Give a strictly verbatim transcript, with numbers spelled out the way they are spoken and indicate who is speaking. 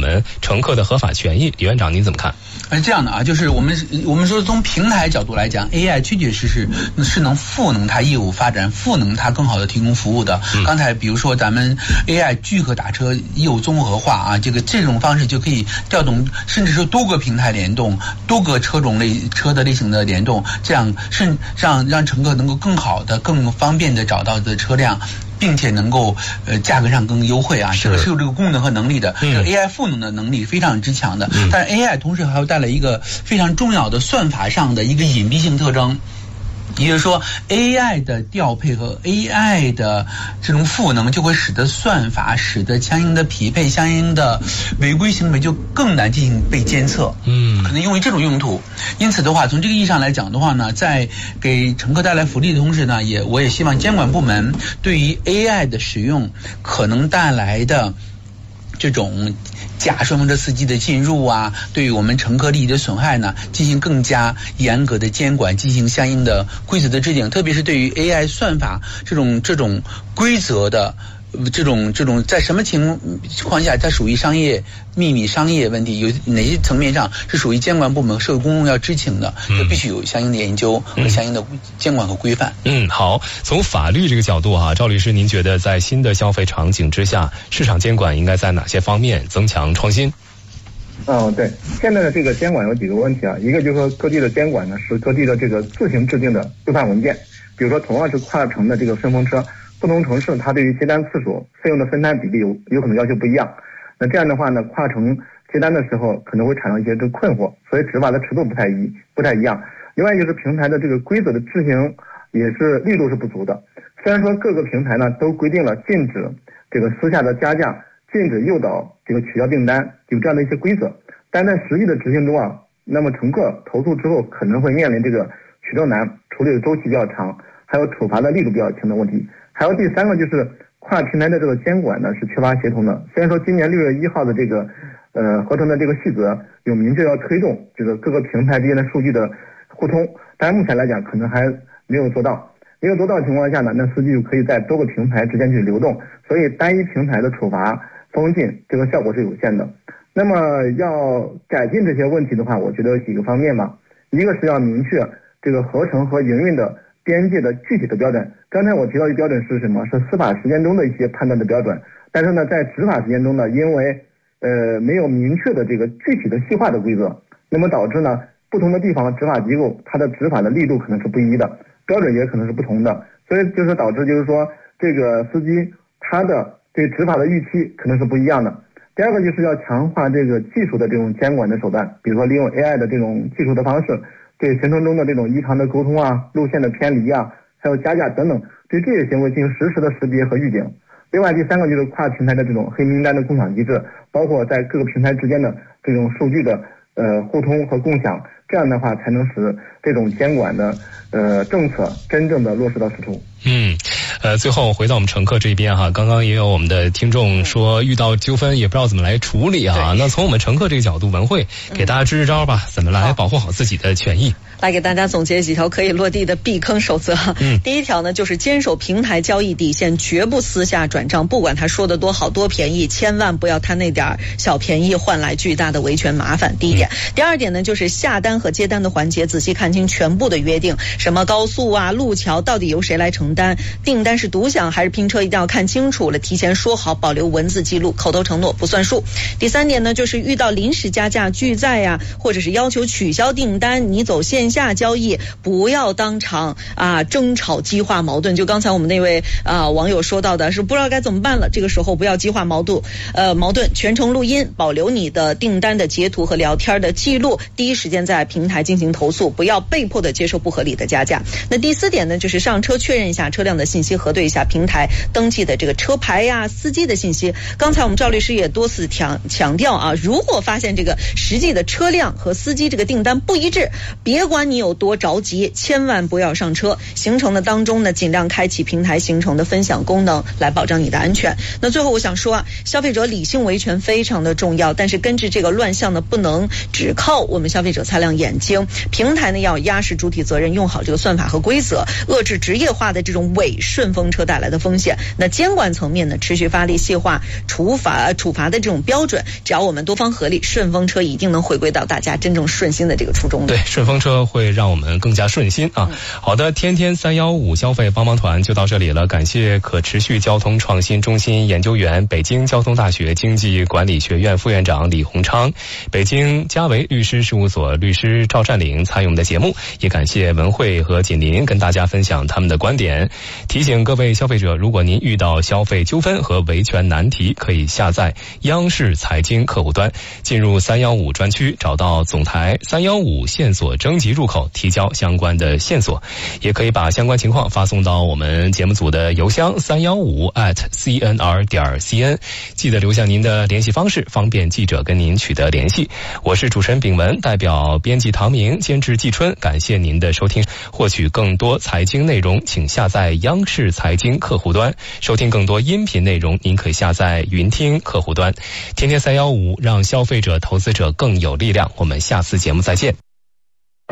Speaker 1: 们乘客的合法权益。李院长，您怎么看？
Speaker 2: 是这样的啊，就是我们我们说从平台角度来讲 ，A I 确确实实是能赋能它业务发展，赋能它更好的提供服务的。嗯、刚才比如说咱们 A I 聚合打车业务综合化啊，这个这种方式就可以调动，甚至是多个平台联动，多个车种类车的类型的联动，这样甚让让乘客能够更好的、更方便的找到的车辆。并且能够呃价格上更优惠啊，这个是有这个功能和能力的，这个 A I 赋能的能力非常之强的。嗯、但是 A I 同时还要带来一个非常重要的算法上的一个隐蔽性特征。也就是说 A I 的调配和 A I 的这种赋能就会使得算法使得相应的匹配相应的违规行为就更难进行被监测，嗯，可能用于这种用途。因此的话，从这个意义上来讲的话呢，在给乘客带来福利的同时呢，也我也希望监管部门对于 A I 的使用可能带来的这种假顺风车司机的进入啊，对于我们乘客利益的损害呢，进行更加严格的监管，进行相应的规则的制定，特别是对于 A I 算法这种这种规则的这种这种在什么情况下它属于商业秘密、商业问题，有哪些层面上是属于监管部门、社会公众要知情的，这必须有相应的研究和相应的监管和规范。
Speaker 1: 嗯，好，从法律这个角度哈、啊，赵律师，您觉得在新的消费场景之下，市场监管应该在哪些方面增强创新？
Speaker 3: 哦，对，现在的这个监管有几个问题啊，一个就是说各地的监管呢是各地的这个自行制定的规范文件，比如说同样是跨城的这个顺风车。不同城市它对于接单次数、费用的分摊比例有有可能要求不一样，那这样的话呢，跨城接单的时候可能会产生一些这个困惑，所以执法的尺度不太一不太一样。另外就是平台的这个规则的执行也是力度是不足的。虽然说各个平台呢都规定了禁止这个私下的加价、禁止诱导这个取消订单，有这样的一些规则，但在实际的执行中啊，那么乘客投诉之后可能会面临这个取证难、处理的周期比较长，还有处罚的力度比较强的问题。还有第三个就是跨平台的这个监管呢是缺乏协同的。虽然说今年六月一号的这个呃合成的这个细则有明确要推动这个各个平台之间的数据的互通，但是目前来讲可能还没有做到。没有做到的情况下呢，那司机就可以在多个平台之间去流动，所以单一平台的处罚封禁这个效果是有限的。那么要改进这些问题的话，我觉得有几个方面吧。一个是要明确这个合成和营运的边界的具体的标准。刚才我提到的标准是什么？是司法实践中的一些判断的标准。但是呢，在执法实践中呢，因为呃没有明确的这个具体的细化的规则，那么导致呢不同的地方执法机构它的执法的力度可能是不一的，标准也可能是不同的，所以就是导致就是说这个司机他的对执法的预期可能是不一样的。第二个就是要强化这个技术的这种监管的手段，比如说利用 A I 的这种技术的方式，对行程中的这种异常的沟通啊、路线的偏离啊，还有加价等等，对这些行为进行实时的识别和预警。另外第三个就是跨平台的这种黑名单的共享机制，包括在各个平台之间的这种数据的呃互通和共享，这样的话才能使这种监管的呃政策真正的落实到实处。
Speaker 1: 嗯，呃，最后回到我们乘客这边哈，刚刚也有我们的听众说遇到纠纷也不知道怎么来处理啊。那从我们乘客这个角度，文慧给大家支支招吧，怎么来保护好自己的权益？
Speaker 4: 来给大家总结几条可以落地的避坑守则。嗯，第一条呢，就是坚守平台交易底线，绝不私下转账，不管他说的多好多便宜，千万不要贪那点小便宜换来巨大的维权麻烦。第一点，嗯、第二点呢，就是下单和接单的环节仔细看清全部的约定，什么高速啊、路桥到底由谁来承担，订单是独享还是拼车，一定要看清楚了，提前说好，保留文字记录，口头承诺不算数。第三点呢，就是遇到临时加价拒载呀、啊，或者是要求取消订单，你走线下交易，不要当场啊争吵激化矛盾。就刚才我们那位啊网友说到的是不知道该怎么办了，这个时候不要激化矛盾，呃矛盾全程录音，保留你的订单的截图和聊天的记录，第一时间在平台进行投诉，不要被迫的接受不合理的加价。那第四点呢，就是上车确认一下车辆的信息，核对一下平台登记的这个车牌呀、司机的信息。刚才我们赵律师也多次强强调啊，如果发现这个实际的车辆和司机这个订单不一致，别管你有多着急，千万不要上车。行程的当中呢，尽量开启平台行程的分享功能，来保障你的安全。那最后我想说啊，消费者理性维权非常的重要，但是根治这个乱象呢，不能只靠我们消费者擦亮眼睛，平台呢要压实主体责任，用好这个算法和规则，遏制职业化的这种伪顺顺风车带来的风险。那监管层面呢，持续发力细化处罚处罚的这种标准，只要我们多方合力，顺风车一定能回归到大家真正顺心的这个初衷。
Speaker 1: 对，顺风车会让我们更加顺心啊。嗯、好的，天天三幺五消费帮帮团就到这里了，感谢可持续交通创新中心研究员、北京交通大学经济管理学院副院长李洪昌，北京嘉维律师事务所律师赵占领参与我们的节目，也感谢文慧和锦麟跟大家分享他们的观点。提醒各位消费者，如果您遇到消费纠纷和维权难题，可以下载央视财经客户端，进入三一五专区，找到总台三一五线索征集入口，提交相关的线索，也可以把相关情况发送到我们节目组的邮箱三一五 at c n r 点 c n， 记得留下您的联系方式，方便记者跟您取得联系。我是主持人秉文，代表编辑唐明，监制季春，感谢您的收听。获取更多财经内容，请下载央视财经客户端，收听更多音频内容，您可以下载云听客户端。天天三一五，让消费者投资者更有力量。我们下次节目再见。